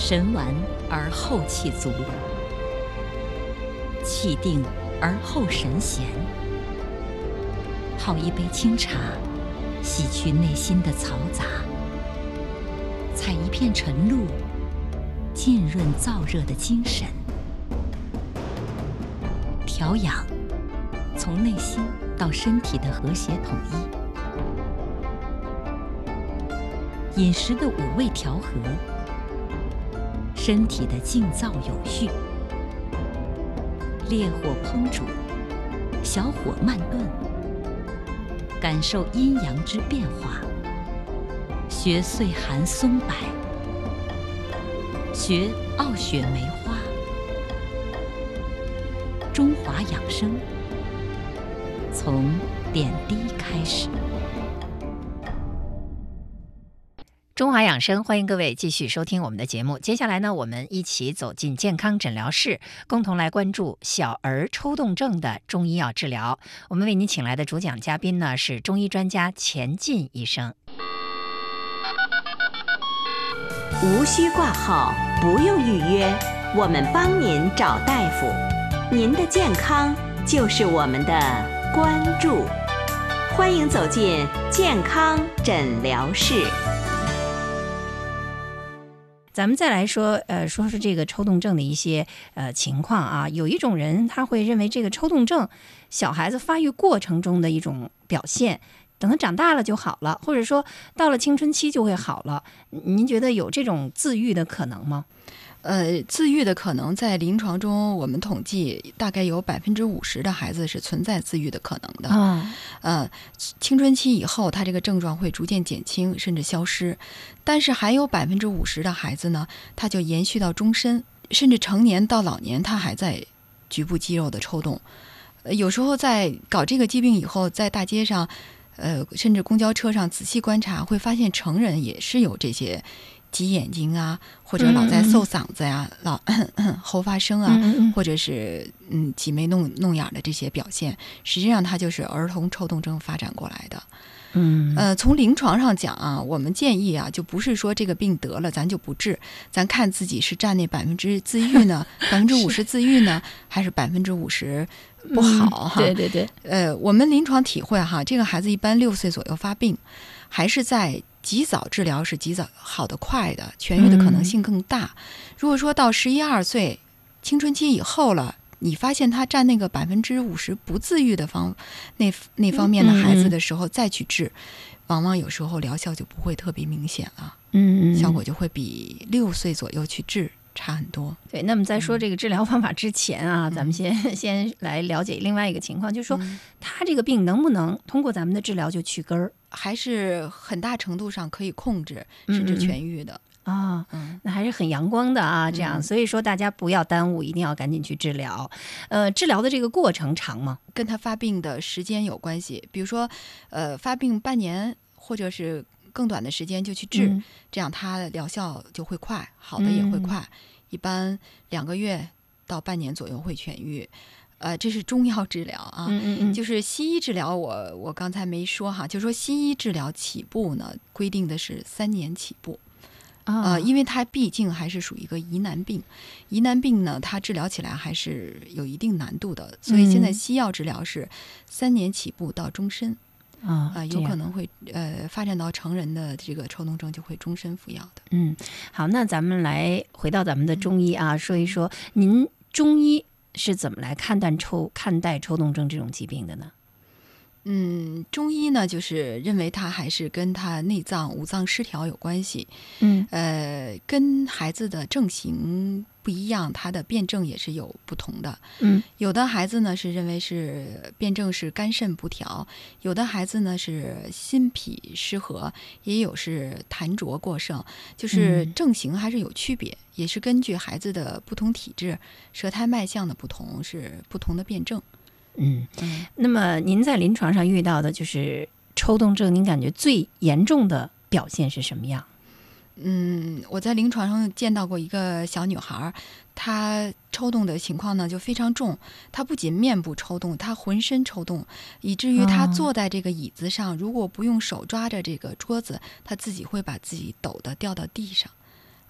神完而后气足，气定而后神闲。泡一杯清茶，洗去内心的嘈杂；采一片晨露，浸润燥热的精神。调养，从内心到身体的和谐统一；饮食的五味调和，身体的静躁有序。烈火烹煮，小火慢炖，感受阴阳之变化。学岁寒松柏，学傲雪梅花。中华养生，从点滴开始。 中华养生，欢迎各位继续收听我们的节目。接下来呢，我们一起走进健康诊疗室，共同来关注小儿抽动症的中医药治疗。我们为您请来的主讲嘉宾呢是中医专家钱进医生。 无需挂号，不用预约，我们帮您找大夫。您的健康就是我们的关注。欢迎走进健康诊疗室。 咱们再来说，说这个抽动症的一些情况啊。有一种人他会认为这个抽动症，小孩子发育过程中的一种表现，等他长大了就好了，或者说到了青春期就会好了。您觉得有这种自愈的可能吗？ 自愈的可能在临床中，我们统计大概有50%的孩子是存在自愈的可能的。青春期以后，他这个症状会逐渐减轻，甚至消失。但是还有50%的孩子呢，他就延续到终身，甚至成年到老年，他还在局部肌肉的抽动。有时候在搞这个疾病以后，在大街上，甚至公交车上仔细观察，会发现成人也是有这些挤眼睛啊，或者老在嗽嗓子呀，老喉发声啊，或者是挤眉弄眼的这些表现，实际上它就是儿童抽动症发展过来的。从临床上讲啊，我们建议啊，就不是说这个病得了咱就不治，咱看自己是占那50%自愈呢，50%自愈呢，还是50%不好哈？ 对对对。 我们临床体会哈，这个孩子一般6岁左右发病，还是在及早治疗是及早好得快的，痊愈的可能性更大。如果说到11、12岁青春期以后了，你发现他占那个50%不自愈的那方面的孩子的时候再去治，往往有时候疗效就不会特别明显了。效果就会比6岁左右去治差很多。 对，那么在说这个治疗方法之前啊，咱们先来了解另外一个情况，就是说他这个病能不能通过咱们的治疗就去根儿？ 还是很大程度上可以控制甚至痊愈的。 那还是很阳光的啊，这样，所以说大家不要耽误，一定要赶紧去治疗。治疗的这个过程长吗？ 跟他发病的时间有关系，比如说发病半年或者是更短的时间就去治，这样他的疗效就会快，好的也会快，一般2个月到半年左右会痊愈。这是中药治疗啊，就是西医治疗我刚才没说哈，就是说西医治疗起步呢，规定的是3年起步。因为它毕竟还是属于一个疑难病，疑难病呢，它治疗起来还是有一定难度的，所以现在西药治疗是3年起步到终身。有可能会发展到成人的这个抽动症就会终身服药的。 好，那咱们来回到咱们的中医啊，说一说您中医是怎么来看待抽动症这种疾病的呢？ 中医呢，就是认为它还是跟它内脏五脏失调有关系。跟孩子的症型不一样，它的辩证也是有不同的。有的孩子呢是认为是辩证是肝肾不调，有的孩子呢是心脾失和，也有是痰浊过盛，就是症型还是有区别，也是根据孩子的不同体质、舌苔脉象的不同，是不同的辩证。 那么您在临床上遇到的就是抽动症，您感觉最严重的表现是什么样？ 我在临床上见到过一个小女孩，她抽动的情况呢就非常重，她不仅面部抽动，她浑身抽动，以至于她坐在这个椅子上，如果不用手抓着这个桌子，她自己会把自己抖得掉到地上。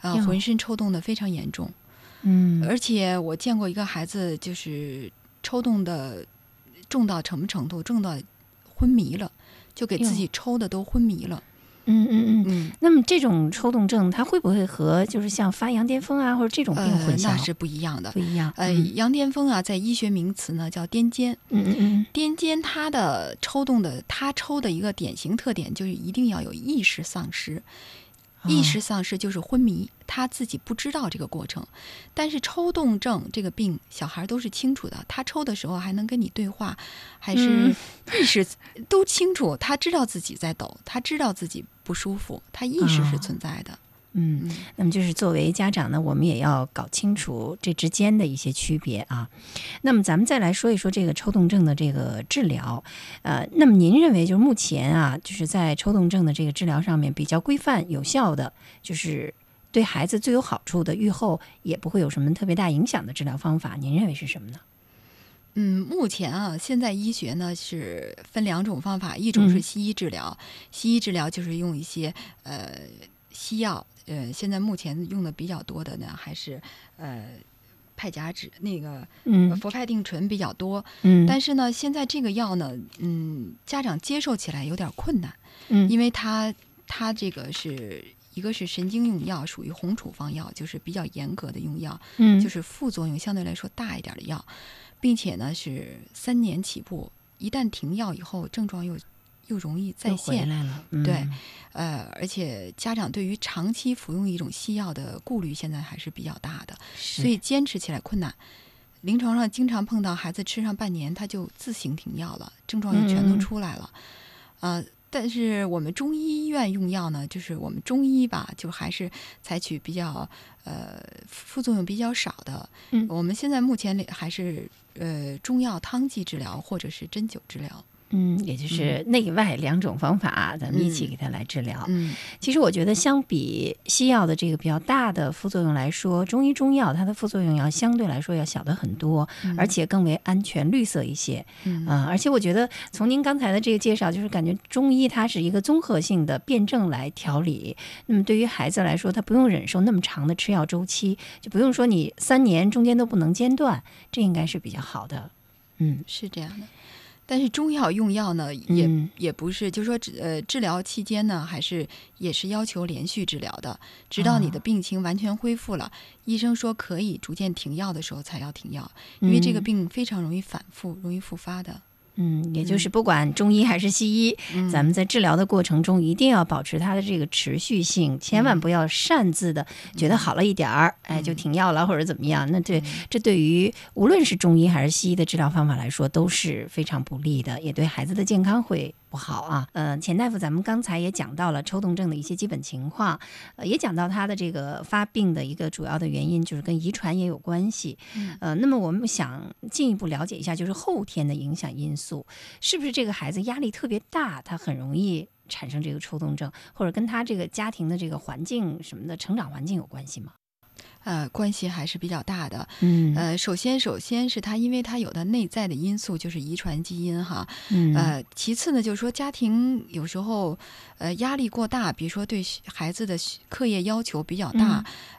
浑身抽动的非常严重。而且我见过一个孩子，就是抽动的重到什么程度？重到昏迷了，就给自己抽的都昏迷了。 那么这种抽动症，它会不会和就是像发羊癫疯啊或者这种病混淆？ 那是不一样的， 不一样。 羊癫疯啊，在医学名词呢叫癫痫。癫痫它的抽动的，它抽的一个典型特点就是一定要有意识丧失。意识丧失就是昏迷，他自己不知道这个过程。但是抽动症这个病，小孩都是清楚的，他抽的时候还能跟你对话，还是意识都清楚，他知道自己在抖，他知道自己不舒服，他意识是存在的。 那么就是作为家长呢，我们也要搞清楚这之间的一些区别啊。那么咱们再来说一说这个抽动症的这个治疗。那么您认为就是目前啊，就是在抽动症的这个治疗上面比较规范有效的，就是对孩子最有好处的，预后也不会有什么特别大影响的治疗方法，您认为是什么呢？ 目前啊，现在医学呢是分2种方法，一种是西医治疗，西医治疗就是用一些西药。现在目前用的比较多的呢，还是派甲酯那个氟派定醇比较多。但是呢，现在这个药呢，家长接受起来有点困难。因为它这个是一个是神经用药，属于红处方药，就是比较严格的用药，就是副作用相对来说大一点的药，并且呢是3年起步，一旦停药以后，症状又容易再现。 回来了。 对，而且家长对于长期服用一种西药的顾虑现在还是比较大的，所以坚持起来困难。临床上经常碰到孩子吃上半年他就自行停药了，症状也全都出来了。但是我们中医院用药呢，就是我们中医吧，就还是采取比较副作用比较少的。我们现在目前还是中药汤剂治疗或者是针灸治疗。 也就是内外2种方法，咱们一起给他来治疗。其实我觉得相比西药的这个比较大的副作用来说，中药它的副作用要相对来说要小的很多，而且更为安全绿色一些。而且我觉得从您刚才的这个介绍，就是感觉中医它是一个综合性的辩证来调理。那么对于孩子来说，他不用忍受那么长的吃药周期，就不用说你3年中间都不能间断，这应该是比较好的。 是这样的。但是中药用药呢，也不是，就是说治疗期间呢，也是要求连续治疗的，直到你的病情完全恢复了，医生说可以逐渐停药的时候才要停药，因为这个病非常容易反复，容易复发的。 也就是不管中医还是西医，咱们在治疗的过程中一定要保持它的这个持续性，千万不要擅自的觉得好了一点儿，就停药了或者怎么样。那这对于无论是中医还是西医的治疗方法来说都是非常不利的，也对孩子的健康会不好啊。钱大夫，咱们刚才也讲到了抽动症的一些基本情况，也讲到它的这个发病的一个主要的原因就是跟遗传也有关系。那么我们想进一步了解一下，就是后天的影响因素，是不是这个孩子压力特别大，他很容易产生这个抽动症，或者跟他这个家庭的这个环境什么的成长环境有关系吗？ 关系还是比较大的。首先是他，因为他有的内在的因素就是遗传基因哈。其次呢，就是说家庭有时候压力过大，比如说对孩子的课业要求比较大，